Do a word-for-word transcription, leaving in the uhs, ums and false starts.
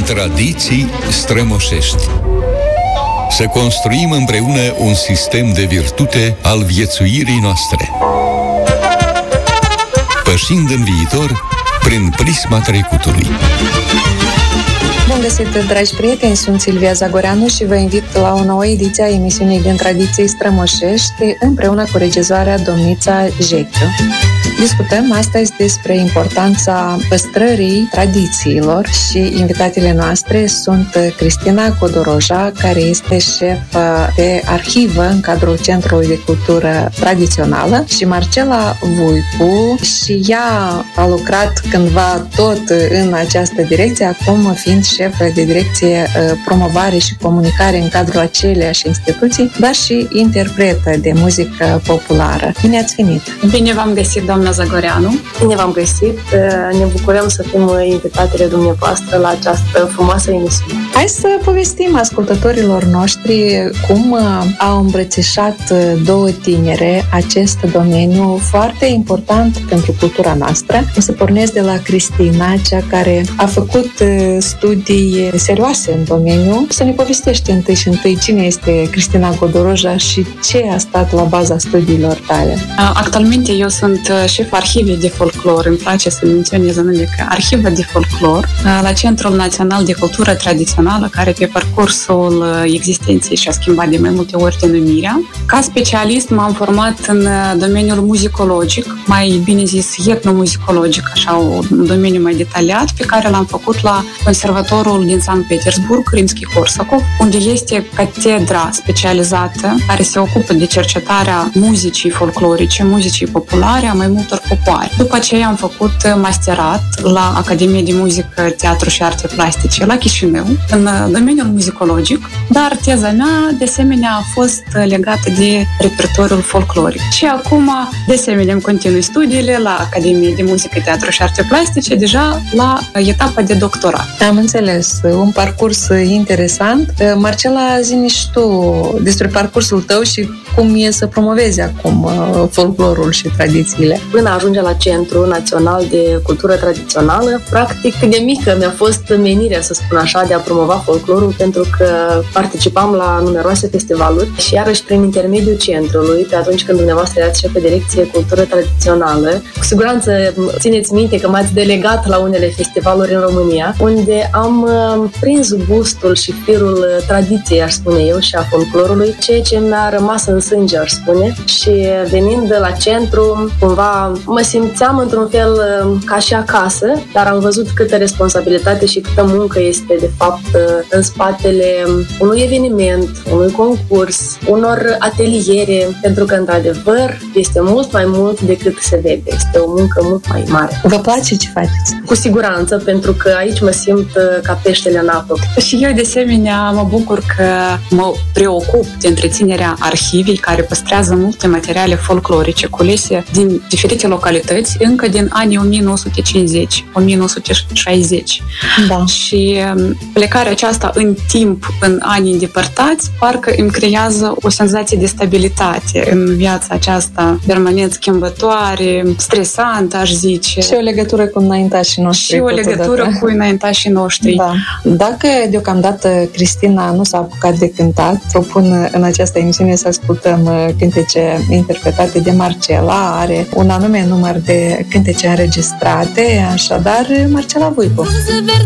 Tradiții strămoșești. Să construim împreună un sistem de virtute al viețuirii noastre. Pășind în viitor prin prisma trecutului. Bun găsit, dragi prieteni, sunt Silvia Zagoreanu și vă invit la o nouă ediție a emisiunii din Tradiții strămoșești împreună cu regizoarea domnița Jechiu. Discutăm astăzi despre importanța păstrării tradițiilor și invitatele noastre sunt Cristina Codoroja, care este șef de arhivă în cadrul Centrului de Cultură Tradițională, și Marcela Vuicu, și ea a lucrat cândva tot în această direcție, acum fiind șef de direcție promovare și comunicare în cadrul aceleiași instituții, dar și interpretă de muzică populară. Bine ați venit! Bine v-am găsit, doamna Zagoreanu! Bine v-am găsit! Ne bucurăm să fim invitatele dumneavoastră la această frumoasă emisiune. Hai să povestim ascultătorilor noștri cum au îmbrățișat două tinere acest domeniu foarte important pentru cultura noastră. O să pornesc de la Cristina, cea care a făcut studii serioase în domeniu. Să ne povestești întâi și întâi cine este Cristina Codoroja și ce a stat la baza studiilor tale. Actualmente eu sunt șef arhivei de folclor, îmi place să menționez anume că arhiva de folclor la Centrul Național de Cultură Tradițională, care pe parcursul existenței și-a schimbat de mai multe ori denumirea. Ca specialist m-am format în domeniul muzicologic, mai bine zis etnomuzicologic, așa un domeniu mai detaliat, pe care l-am făcut la Conservatorul din Sankt Petersburg, Rimski-Korsakov, unde este catedra specializată care se ocupă de cercetarea muzicii folclorice, muzicii populare a mai multor popoare. După aceea am făcut masterat la Academia de Muzică, Teatru și Arte Plastice la Chișinău, în domeniul muzicologic, dar teza mea, de asemenea, a fost legată de repertoriul folcloric. Și acum, de asemenea, îmi continui studiile la Academia de Muzică, Teatru și Arte Plastice, deja la etapa de doctorat. Am înțeles, un parcurs interesant. Marcela, zi-ne și tu despre parcursul tău și cum e să promovezi acum folclorul și tradițiile. Până ajunge la Centrul Național de Cultură Tradițională, practic de mică mi-a fost menirea, să spun așa, de a promova folclorul, pentru că participam la numeroase festivaluri și iarăși prin intermediul centrului, pe atunci când dumneavoastră erați șef de direcție Cultură Tradițională. Cu siguranță țineți minte că m-ați delegat la unele festivaluri în România, unde am prins gustul și firul tradiției, aș spune eu, și a folclorului, ceea ce mi-a rămas în sânge, aș spune. Și venind de la centru, cumva mă simțeam într-un fel ca și acasă, dar am văzut câtă responsabilitate și câtă muncă este, de fapt, în spatele unui eveniment, unui concurs, unor ateliere, pentru că, într-adevăr, este mult mai mult decât se vede. Este o muncă mult mai mare. Vă place ce faceți? Cu siguranță, pentru că aici mă simt ca peștele în apă. Și eu, de asemenea, mă bucur că mă preocup de întreținerea arhivei, care păstrează multe materiale folclorice culese din diferite localități, încă din anii o mie nouă sute cincizeci - o mie nouă sute șaizeci. Da. Și plecarea aceasta în timp, în anii îndepărtați, parcă îmi creează o senzație de stabilitate în viața aceasta permanent schimbătoare, stresantă, aș zice. Și o legătură cu înaintașii noștri. Și o legătură cu înaintașii noștri. Da. Dacă deocamdată Cristina nu s-a apucat de cântat, propun în această emisiune să ascultăm cântece interpretate de Marcela. Are un anume număr de cântece înregistrate, așadar Marcela Vuicu.